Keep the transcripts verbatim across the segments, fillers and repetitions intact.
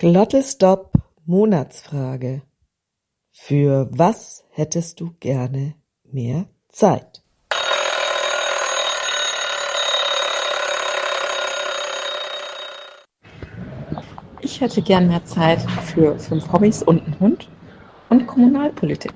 Glottalstopp Monatsfrage: Für was hättest du gerne mehr Zeit? Ich hätte gern mehr Zeit für fünf Hobbys und einen Hund und Kommunalpolitik.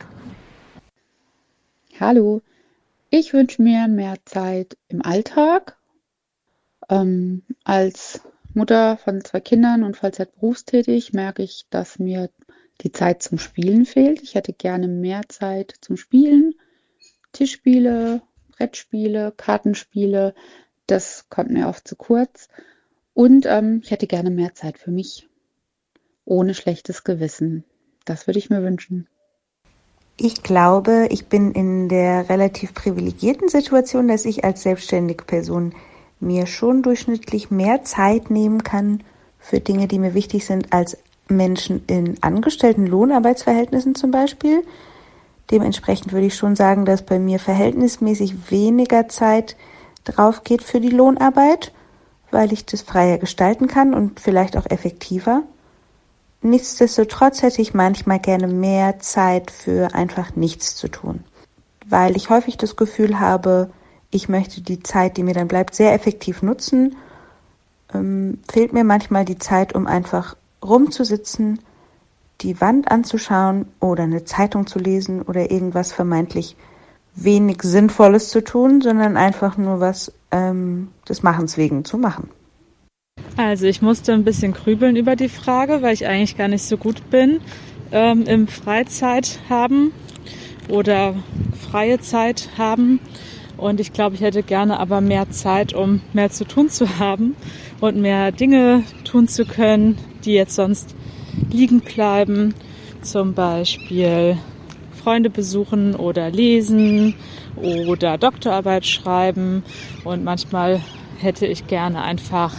Hallo, ich wünsche mir mehr Zeit im Alltag. Ähm, als Mutter von zwei Kindern und Vollzeit berufstätig merke ich, dass mir die Zeit zum Spielen fehlt. Ich hätte gerne mehr Zeit zum Spielen. Tischspiele, Brettspiele, Kartenspiele, das kommt mir oft zu kurz. Und ähm, ich hätte gerne mehr Zeit für mich, ohne schlechtes Gewissen. Das würde ich mir wünschen. Ich glaube, ich bin in der relativ privilegierten Situation, dass ich als selbstständige Person mir schon durchschnittlich mehr Zeit nehmen kann für Dinge, die mir wichtig sind, als Menschen in angestellten Lohnarbeitsverhältnissen zum Beispiel. Dementsprechend würde ich schon sagen, dass bei mir verhältnismäßig weniger Zeit drauf geht für die Lohnarbeit, weil ich das freier gestalten kann und vielleicht auch effektiver. Nichtsdestotrotz hätte ich manchmal gerne mehr Zeit für einfach nichts zu tun, weil ich häufig das Gefühl habe, ich möchte die Zeit, die mir dann bleibt, sehr effektiv nutzen. Ähm, fehlt mir manchmal die Zeit, um einfach rumzusitzen, die Wand anzuschauen oder eine Zeitung zu lesen oder irgendwas vermeintlich wenig Sinnvolles zu tun, sondern einfach nur was ähm, des Machens wegen zu machen. Also ich musste ein bisschen grübeln über die Frage, weil ich eigentlich gar nicht so gut bin ähm, im Freizeit haben oder freie Zeit haben. Und ich glaube, ich hätte gerne aber mehr Zeit, um mehr zu tun zu haben und mehr Dinge tun zu können, die jetzt sonst liegen bleiben. Zum Beispiel Freunde besuchen oder lesen oder Doktorarbeit schreiben. Und manchmal hätte ich gerne einfach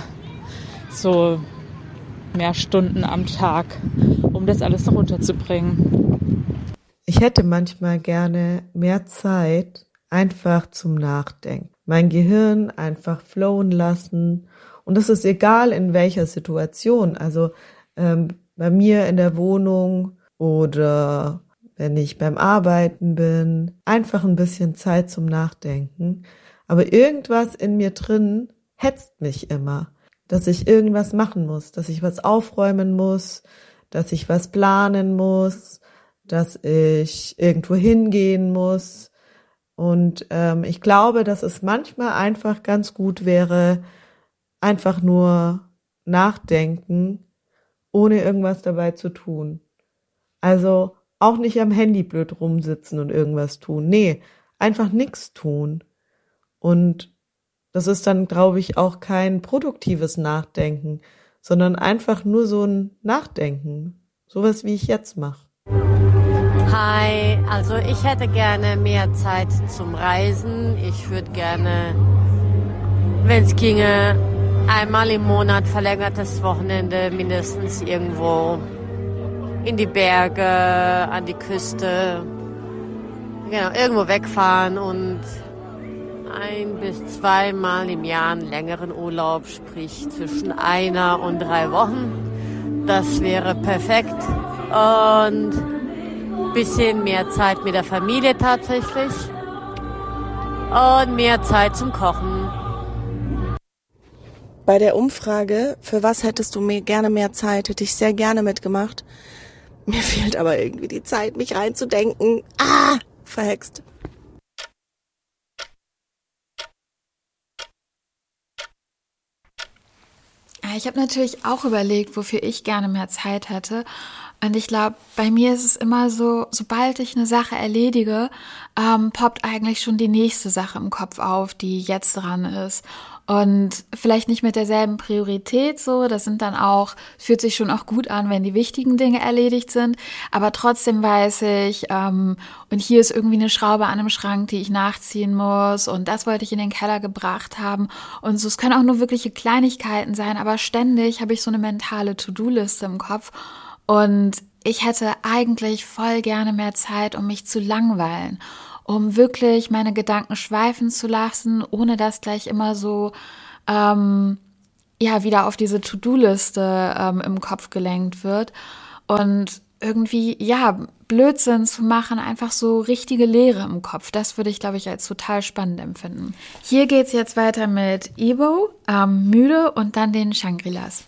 so mehr Stunden am Tag, um das alles noch unterzubringen. Ich hätte manchmal gerne mehr Zeit einfach zum Nachdenken. Mein Gehirn einfach flowen lassen. Und das ist egal in welcher Situation. Also ähm, bei mir in der Wohnung oder wenn ich beim Arbeiten bin. Einfach ein bisschen Zeit zum Nachdenken. Aber irgendwas in mir drin hetzt mich immer, dass ich irgendwas machen muss, dass ich was aufräumen muss, dass ich was planen muss, dass ich irgendwo hingehen muss. Und ähm, ich glaube, dass es manchmal einfach ganz gut wäre, einfach nur nachdenken, ohne irgendwas dabei zu tun. Also auch nicht am Handy blöd rumsitzen und irgendwas tun. Nee, einfach nichts tun. Und das ist dann, glaube ich, auch kein produktives Nachdenken, sondern einfach nur so ein Nachdenken. Sowas, wie ich jetzt mache. Hi, also ich hätte gerne mehr Zeit zum Reisen. Ich würde gerne, wenn es ginge, einmal im Monat verlängertes Wochenende mindestens irgendwo in die Berge, an die Küste, genau, irgendwo wegfahren und ein bis zweimal im Jahr einen längeren Urlaub, sprich zwischen einer und drei Wochen. Das wäre perfekt. Und ein bisschen mehr Zeit mit der Familie tatsächlich. Und mehr Zeit zum Kochen. Bei der Umfrage, für was hättest du mehr, gerne mehr Zeit, hätte ich sehr gerne mitgemacht. Mir fehlt aber irgendwie die Zeit, mich reinzudenken. Ah, verhext. Ich habe natürlich auch überlegt, wofür ich gerne mehr Zeit hätte. Und ich glaube, bei mir ist es immer so, sobald ich eine Sache erledige, ähm, poppt eigentlich schon die nächste Sache im Kopf auf, die jetzt dran ist. Und vielleicht nicht mit derselben Priorität so, das sind dann auch, fühlt sich schon auch gut an, wenn die wichtigen Dinge erledigt sind, aber trotzdem weiß ich, ähm, und hier ist irgendwie eine Schraube an einem Schrank, die ich nachziehen muss und das wollte ich in den Keller gebracht haben und so, es können auch nur wirkliche Kleinigkeiten sein, aber ständig habe ich so eine mentale To-Do-Liste im Kopf und ich hätte eigentlich voll gerne mehr Zeit, um mich zu langweilen, um wirklich meine Gedanken schweifen zu lassen, ohne dass gleich immer so ähm, ja wieder auf diese To-Do-Liste ähm, im Kopf gelenkt wird und irgendwie, ja, Blödsinn zu machen, einfach so richtige Leere im Kopf. Das würde ich, glaube ich, als total spannend empfinden. Hier geht's jetzt weiter mit Ebo, ähm, Müde und dann den Shangri-Las.